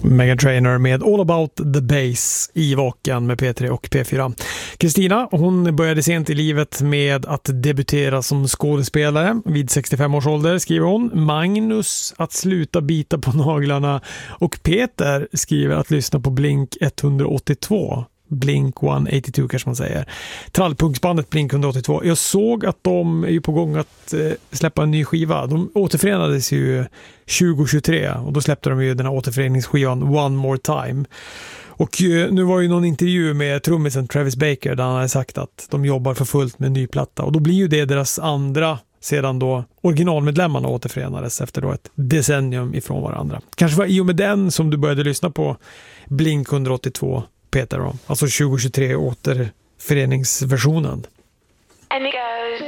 Meghan Trainor med All About the Bass i Vaken med P3 och P4. Kristina, hon började sent i livet med att debutera som skådespelare vid 65 års ålder, skriver hon. Magnus att sluta bita på naglarna, och Peter skriver att lyssna på Blink 182. Blink 182 kanske man säger. Trallpunksbandet Blink 182. Jag såg att de är ju på gång att släppa en ny skiva. De återförenades ju 2023 och då släppte de ju den här återföreningsskivan One More Time. Och nu var ju någon intervju med trummisen Travis Baker där han hade sagt att de jobbar för fullt med en ny platta, och då blir ju det deras andra sedan då originalmedlemmarna återförenades efter då ett decennium ifrån varandra. Kanske var i och med den som du började lyssna på Blink 182, Peter då. Alltså 2023 återföreningsversionen. And we go.